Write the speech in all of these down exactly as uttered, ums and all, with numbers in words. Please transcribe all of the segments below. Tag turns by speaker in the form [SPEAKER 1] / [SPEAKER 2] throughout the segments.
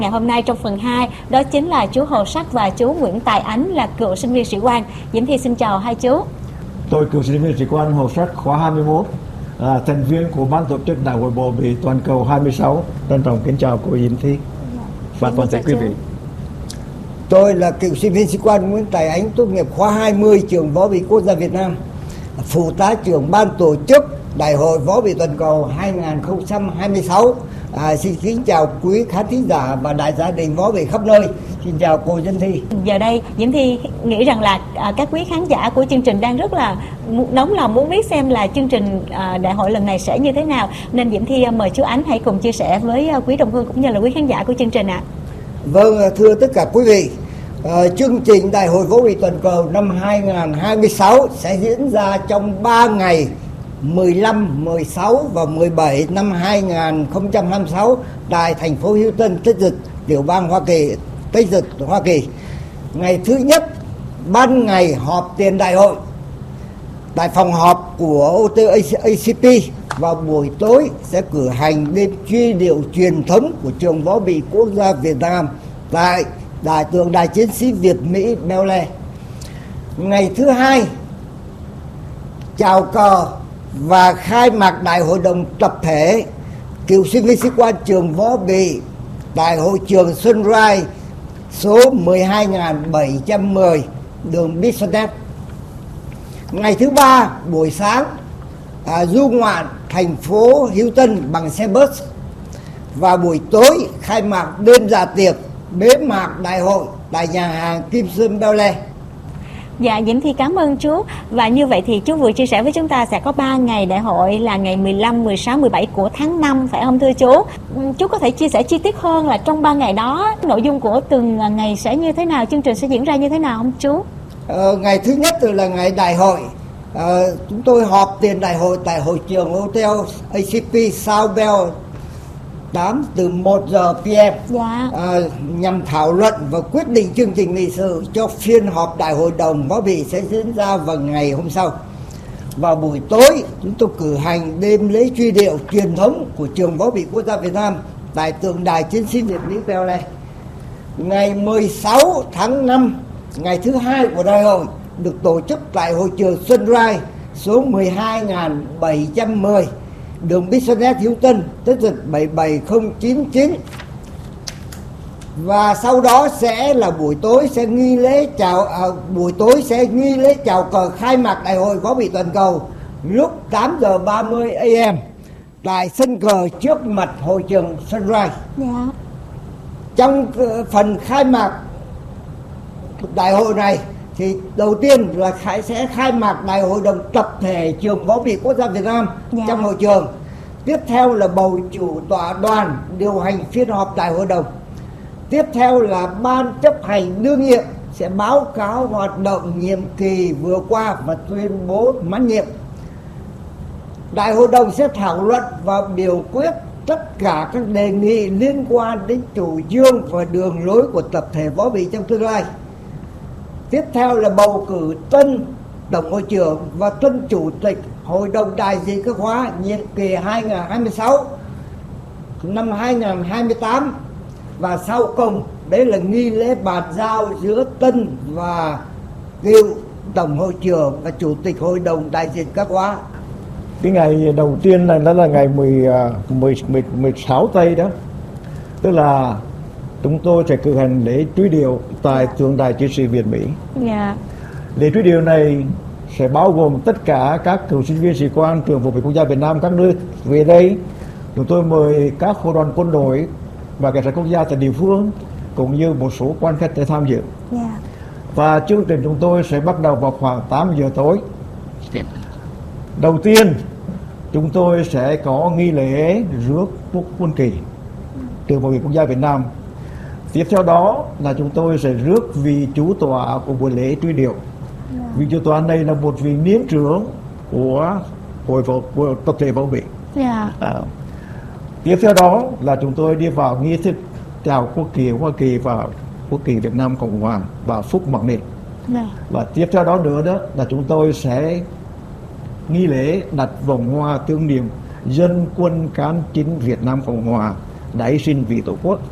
[SPEAKER 1] Ngày hôm nay trong phần hai, đó chính là chú Hồ Sắc và chú Nguyễn Tài Ánh là cựu sinh viên sĩ quan. Diễm Thi xin chào hai chú.
[SPEAKER 2] Tôi cựu sinh viên sĩ quan Hồ Sắc khóa hai mươi mốt, là thành viên của ban tổ chức Đại hội bầu Bị toàn cầu hai mươi sáu. Trân trọng kính chào cô Diễm Thi và toàn thể quý vị.
[SPEAKER 3] Tôi là cựu sinh viên sĩ quan Nguyễn Tài Ánh, tốt nghiệp khóa hai mươi trường Võ Bị Quốc gia Việt Nam, phụ tá trưởng ban tổ chức Đại hội Võ Bị toàn cầu hai không hai sáu. À, xin kính chào quý khán thính giả và đại gia đình Võ Bị khắp nơi. Xin chào cô Diễm Thi.
[SPEAKER 1] Giờ đây Diễm Thi nghĩ rằng là à, các quý khán giả của chương trình đang rất là nóng lòng muốn biết xem là chương trình à, đại hội lần này sẽ như thế nào, nên Diễm Thi mời chú Ánh hãy cùng chia sẻ với à, quý đồng hương cũng như là quý khán giả của chương trình ạ. À.
[SPEAKER 3] Vâng, thưa tất cả quý vị, à, chương trình Đại hội Võ Bị toàn cầu năm hai không hai sáu sẽ diễn ra trong ba ngày mười lăm, mười sáu và mười bảy năm hai không hai sáu tại thành phố Houston, Texas, tiểu bang Hoa Kỳ, Texas, Hoa Kỳ. Ngày thứ nhất, ban ngày họp tiền đại hội tại phòng họp của ô tê a xê pê. Vào buổi tối sẽ cử hành đêm truy điệu truyền thống của trường Võ Bị Quốc gia Việt Nam tại đại tượng đài chiến sĩ Việt Mỹ Bel Air. Ngày thứ hai, chào cờ và khai mạc đại hội đồng tập thể cựu sinh viên sĩ quan trường Võ Bị tại hội trường Sunrise số mười hai nghìn bảy trăm mười đường Bisonet. Ngày thứ ba, buổi sáng à, du ngoạn thành phố Houston bằng xe bus, và buổi tối khai mạc đêm dạ tiệc bế mạc đại hội tại nhà hàng Kim Sơn Bel Air.
[SPEAKER 1] Dạ, Diễm Thi cảm ơn chú. Và như vậy thì chú vừa chia sẻ với chúng ta sẽ có ba ngày đại hội là ngày mười lăm, mười sáu, mười bảy của tháng năm, phải không thưa chú? Chú có thể chia sẻ chi tiết hơn là trong ba ngày đó nội dung của từng ngày sẽ như thế nào, chương trình sẽ diễn ra như thế nào không chú?
[SPEAKER 3] Ờ, ngày thứ nhất là ngày đại hội. Ờ, chúng tôi họp tiền đại hội tại hội trường Hotel a xê pê South Bell tám từ một giờ pê em.
[SPEAKER 1] Dạ.
[SPEAKER 3] À, nhằm thảo luận và quyết định chương trình nghị sự cho phiên họp đại hội đồng Võ Bị sẽ diễn ra vào ngày hôm sau. Vào buổi tối, chúng tôi cử hành đêm lễ truy điệu truyền thống của trường Võ Bị Quốc gia Việt Nam tại tượng đài chiến sĩ Việt Mỹ Bel Air. Ngày mười sáu tháng năm, ngày thứ hai của đại hội, được tổ chức tại hội trường Sunrise số mười hai nghìn bảy trăm mười đường Bisonet, Houston, Texas bảy bảy không chín chín. Và sau đó sẽ là buổi tối sẽ nghi lễ chào à, buổi tối sẽ nghi lễ chào cờ khai mạc đại hội Võ Bị toàn cầu lúc tám giờ ba mươi a em tại sân cờ trước mặt hội trường Sunrise.
[SPEAKER 1] Dạ.
[SPEAKER 3] Trong phần khai mạc đại hội này thì đầu tiên là khai, sẽ khai mạc đại hội đồng tập thể trường Võ Bị Quốc gia Việt Nam. Dạ. Trong hội trường. Tiếp theo là bầu chủ tọa đoàn điều hành phiên họp đại hội đồng. Tiếp theo là ban chấp hành đương nhiệm sẽ báo cáo hoạt động nhiệm kỳ vừa qua và tuyên bố mãn nhiệm. Đại hội đồng sẽ thảo luận và biểu quyết tất cả các đề nghị liên quan đến chủ trương và đường lối của tập thể Võ Bị trong tương lai. Tiếp theo là bầu cử tân tổng hội trưởng và tân chủ tịch hội đồng đại diện các khóa nhiệm kỳ hai nghìn không trăm hai mươi sáu năm hai nghìn không trăm hai mươi tám. Và sau cùng đấy là nghi lễ bàn giao giữa tân và cựu tổng hội trưởng và chủ tịch hội đồng đại diện các khóa.
[SPEAKER 2] Cái ngày đầu tiên này đó là ngày mười, mười, mười, mười sáu tây đó, tức là chúng tôi sẽ cử hành lễ truy điệu tại tượng đài chiến sĩ Việt Mỹ.
[SPEAKER 1] Yeah.
[SPEAKER 2] Lễ truy điệu này sẽ bao gồm tất cả các cựu sinh viên sĩ quan trường Võ Bị Quốc gia Việt Nam các nơi về đây. Chúng tôi mời các khối đoàn quân đội và cảnh sát quốc gia tại địa phương cũng như một số quan khách để tham dự.
[SPEAKER 1] Yeah.
[SPEAKER 2] Và chương trình chúng tôi sẽ bắt đầu vào khoảng tám giờ tối. Đầu tiên chúng tôi sẽ có nghi lễ rước quốc quân kỳ trường Võ Bị Quốc gia Việt Nam. Tiếp theo đó là chúng tôi sẽ rước vị chủ tọa của buổi lễ truy điệu. Yeah. Vị chủ tọa này là một vị niên trưởng của hội của tập thể Võ Bị.
[SPEAKER 1] Yeah.
[SPEAKER 2] À, tiếp theo đó là chúng tôi đi vào nghi thức chào quốc kỳ Hoa Kỳ và quốc kỳ Việt Nam Cộng hòa và phúc mặc niệm.
[SPEAKER 1] Yeah.
[SPEAKER 2] Và tiếp theo đó nữa đó là chúng tôi sẽ nghi lễ đặt vòng hoa tưởng niệm dân quân cán chính Việt Nam Cộng hòa đã hy sinh vì Tổ quốc.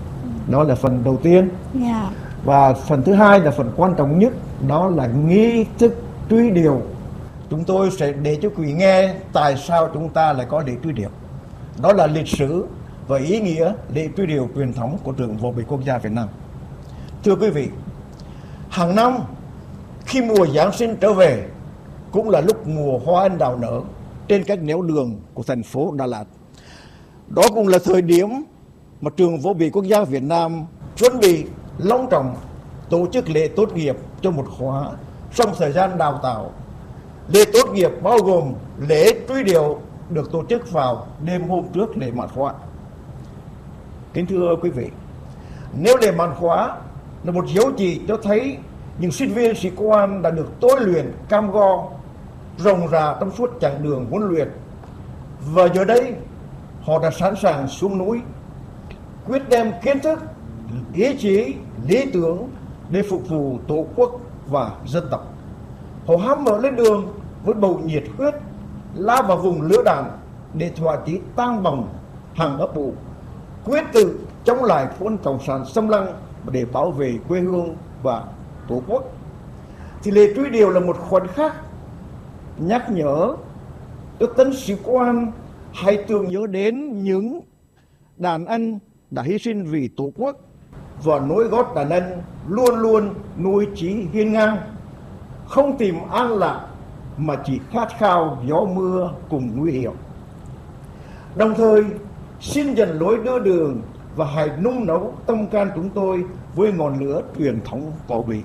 [SPEAKER 2] Đó là phần đầu tiên.
[SPEAKER 1] Yeah.
[SPEAKER 2] Và phần thứ hai là phần quan trọng nhất, đó là nghi thức truy điệu. Chúng tôi sẽ để cho quý nghe tại sao chúng ta lại có lễ truy điệu. Đó là lịch sử và ý nghĩa lễ truy điệu truyền thống của trường Võ bị Quốc gia Việt Nam. Thưa quý vị, hàng năm khi mùa Giáng sinh trở về cũng là lúc mùa hoa anh đào nở trên các nẻo đường của thành phố Đà Lạt. Đó cũng là thời điểm mà trường Võ bị Quốc gia Việt Nam chuẩn bị long trọng tổ chức lễ tốt nghiệp cho một khóa trong thời gian đào tạo. Lễ tốt nghiệp bao gồm lễ truy điệu được tổ chức vào đêm hôm trước lễ mãn khóa. Kính thưa quý vị, nếu lễ mãn khóa là một dấu chỉ cho thấy những sinh viên sĩ quan đã được tôi luyện cam go ròng rà trong suốt chặng đường huấn luyện, và giờ đây họ đã sẵn sàng xuống núi quyết đem kiến thức, ý chí, lý tưởng để phục vụ Tổ quốc và dân tộc. Họ hăm mở lên đường với bầu nhiệt huyết, lao vào vùng lửa đạn để thỏa chí tang bồng hàng ấp ủ, quyết tự chống lại quân cộng sản xâm lăng để bảo vệ quê hương và Tổ quốc. Thì lễ truy điệu là một khoảnh khắc nhắc nhở cho tân sĩ quan hãy tưởng nhớ đến những đàn anh đã hy sinh vì Tổ quốc, và nối gót đàn anh luôn luôn nuôi chí hiên ngang, không tìm an lạc mà chỉ khát khao gió mưa cùng nguy hiểm. Đồng thời xin dần lối đưa đường và hãy nung nấu tâm can chúng tôi với ngọn lửa truyền thống Võ Bị.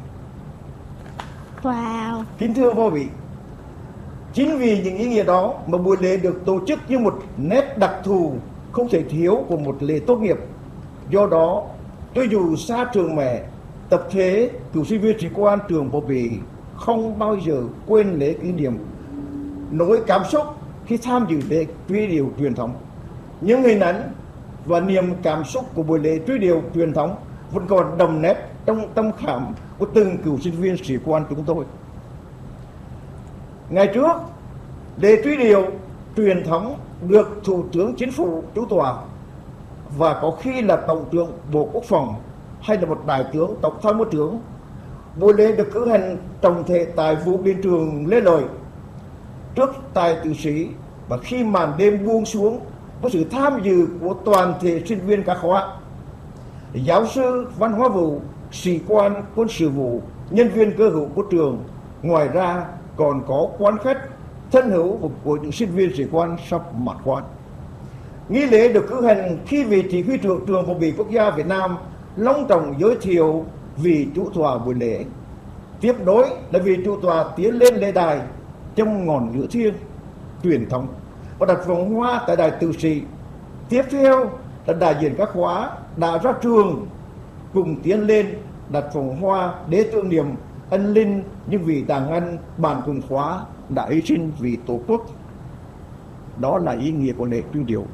[SPEAKER 1] Wow.
[SPEAKER 2] Kính thưa Võ Bị, chính vì những ý nghĩa đó mà buổi lễ được tổ chức như một nét đặc thù không thể thiếu của một lễ tốt nghiệp. Do đó, cho dù xa trường mẹ, tập thể cựu sinh viên sĩ quan trường Võ Bị không bao giờ quên lễ kỷ niệm nỗi cảm xúc khi tham dự lễ truy điệu truyền thống. Những hình ảnh và niềm cảm xúc của buổi lễ truy điệu truyền thống vẫn còn đậm nét trong tâm khảm của từng cựu sinh viên sĩ quan chúng tôi. Ngày trước, lễ truy điệu truyền thống được Thủ tướng Chính phủ chủ tọa, và có khi là Tổng trưởng Bộ Quốc phòng hay là một đại tướng tổng tham mưu trưởng. Buổi lễ được cử hành trọng thể tại Vũ Điện Trường Lê Lợi trước tài tử sĩ, và khi màn đêm buông xuống có sự tham dự của toàn thể sinh viên các khóa, giáo sư văn hóa vụ, sĩ quan quân sự vụ, nhân viên cơ hữu của trường. Ngoài ra còn có quan khách thân hữu của những sinh viên sĩ quan sắp mãn khóa. Nghi lễ được cử hành khi vị chỉ huy trưởng trường Võ bị Quốc gia Việt Nam long trọng giới thiệu vị chủ tọa buổi lễ. Tiếp đối là vị chủ tọa tiến lên lễ đài trong ngọn lửa thiêng truyền thống và đặt vòng hoa tại đài tử sĩ. Tiếp theo là đại diện các khóa đã ra trường cùng tiến lên đặt vòng hoa để tưởng niệm ân linh những vị đàn anh bạn cùng khóa đã hy sinh vì Tổ quốc. Đó là ý nghĩa của lễ truy điệu.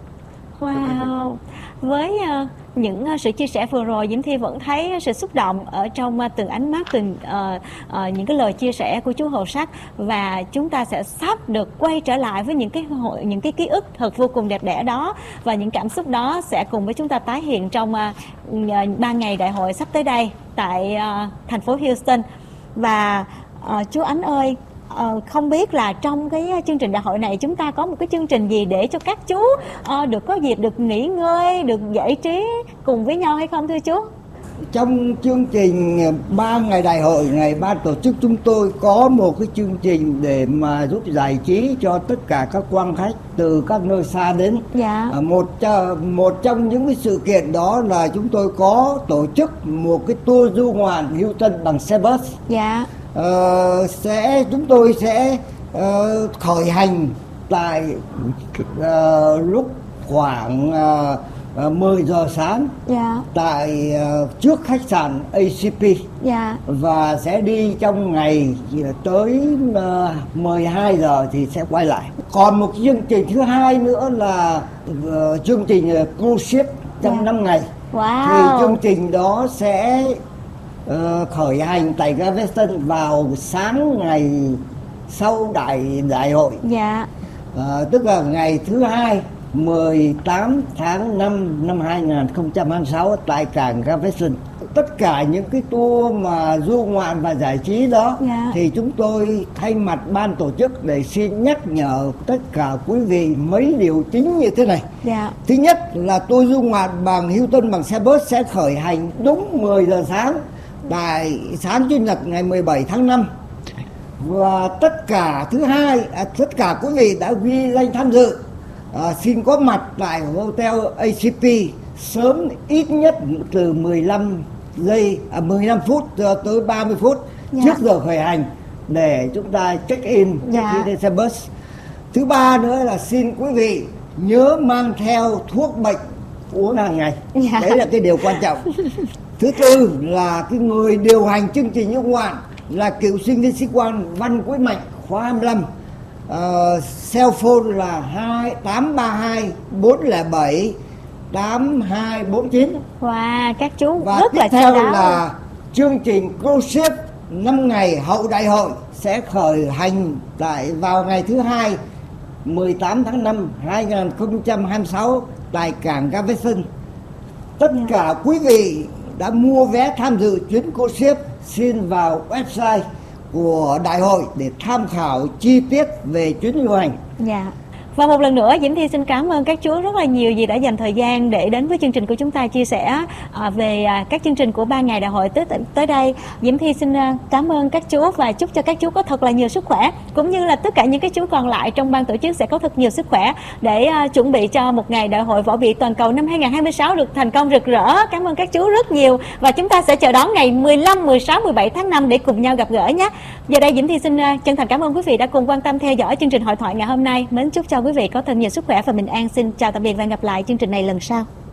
[SPEAKER 1] Wow. Với uh, những uh, sự chia sẻ vừa rồi, Diễm Thi vẫn thấy sự xúc động ở trong uh, từng ánh mắt, từng uh, uh, những cái lời chia sẻ của chú Hồ Sắc, và chúng ta sẽ sắp được quay trở lại với những cái hội, những cái ký ức thật vô cùng đẹp đẽ đó, và những cảm xúc đó sẽ cùng với chúng ta tái hiện trong uh, ba ngày đại hội sắp tới đây tại uh, thành phố Houston. Và uh, chú Ánh ơi, Ờ, không biết là trong cái chương trình đại hội này chúng ta có một cái chương trình gì để cho các chú uh, được có dịp được nghỉ ngơi, được giải trí cùng với nhau hay không thưa chú?
[SPEAKER 3] Trong chương trình ba ngày đại hội này, ban tổ chức chúng tôi có một cái chương trình để mà giúp giải trí cho tất cả các quan khách từ các nơi xa đến.
[SPEAKER 1] Dạ.
[SPEAKER 3] Một một trong những cái sự kiện đó là chúng tôi có tổ chức một cái tour du ngoạn Houston bằng xe bus.
[SPEAKER 1] Dạ.
[SPEAKER 3] Uh, sẽ chúng tôi sẽ uh, khởi hành tại uh, lúc khoảng uh, uh, mười giờ sáng.
[SPEAKER 1] Dạ.
[SPEAKER 3] Tại uh, trước khách sạn a xê pê.
[SPEAKER 1] Dạ.
[SPEAKER 3] Và sẽ đi trong ngày tới uh, mười hai giờ thì sẽ quay lại. Còn một chương trình thứ hai nữa là uh, chương trình uh, cruise ship trong
[SPEAKER 1] dạ.
[SPEAKER 3] năm ngày.
[SPEAKER 1] Wow.
[SPEAKER 3] Thì chương trình đó sẽ Uh, khởi hành tại Galveston vào sáng ngày sau đại đại hội.
[SPEAKER 1] Dạ.
[SPEAKER 3] Uh, tức là ngày thứ hai mười tám tháng năm năm hai nghìn không trăm hai mươi sáu tại cảng Galveston. Tất cả những cái tour mà du ngoạn và giải trí đó
[SPEAKER 1] Dạ.
[SPEAKER 3] thì chúng tôi thay mặt ban tổ chức để xin nhắc nhở tất cả quý vị mấy điều chính như thế này.
[SPEAKER 1] Dạ.
[SPEAKER 3] Thứ nhất là tour du ngoạn bằng Hilton bằng xe bus sẽ khởi hành đúng mười giờ sáng tại sáng Chủ nhật ngày mười bảy tháng năm. Và tất cả thứ hai, à, tất cả quý vị đã ghi danh tham dự à, xin có mặt tại Hotel a xê pê sớm ít nhất từ mười lăm giây, à, mười lăm phút tới ba mươi phút
[SPEAKER 1] Dạ.
[SPEAKER 3] trước giờ khởi hành để chúng ta check in
[SPEAKER 1] Dạ.
[SPEAKER 3] khi lên xe bus. Thứ ba nữa là xin quý vị nhớ mang theo thuốc bệnh uống hàng ngày.
[SPEAKER 1] Dạ.
[SPEAKER 3] Đấy là cái điều quan trọng. Thứ tư là cái người điều hành chương trình du ngoạn là cựu sinh viên sĩ quan Văn Quý Mạnh khóa hai mươi lăm. Uh, cell phone là hai tám ba hai bốn không bảy tám hai bốn chín.
[SPEAKER 1] Wow, các chú
[SPEAKER 3] Và
[SPEAKER 1] rất
[SPEAKER 3] tiếp
[SPEAKER 1] là
[SPEAKER 3] theo
[SPEAKER 1] chu đáo.
[SPEAKER 3] là chương trình cruise ship năm ngày hậu đại hội sẽ khởi hành tại vào ngày thứ hai mười tám tháng năm hai nghìn không trăm hai mươi sáu tại cảng Galveston. Tất
[SPEAKER 1] Dạ.
[SPEAKER 3] cả quý vị đã mua vé tham dự chuyến cruise ship xin vào website của đại hội để tham khảo chi tiết về chuyến du hành.
[SPEAKER 1] Dạ. Và một lần nữa Diễm Thi xin cảm ơn các chú rất là nhiều vì đã dành thời gian để đến với chương trình của chúng ta chia sẻ à, về à, các chương trình của ba ngày đại hội tới tới đây. Diễm Thi xin à, cảm ơn các chú và chúc cho các chú có thật là nhiều sức khỏe, cũng như là tất cả những cái chú còn lại trong ban tổ chức sẽ có thật nhiều sức khỏe để à, chuẩn bị cho một ngày đại hội võ bị toàn cầu năm hai nghìn không trăm hai mươi sáu được thành công rực rỡ. Cảm ơn các chú rất nhiều và chúng ta sẽ chờ đón ngày mười lăm, mười sáu, mười bảy tháng năm để cùng nhau gặp gỡ nhé. Giờ đây Diễm Thi xin à, chân thành cảm ơn quý vị đã cùng quan tâm theo dõi chương trình hội thoại ngày hôm nay. Mến chúc cho quý vị có thật nhiều sức khỏe và bình an. Xin chào tạm biệt và hẹn gặp lại chương trình này lần sau.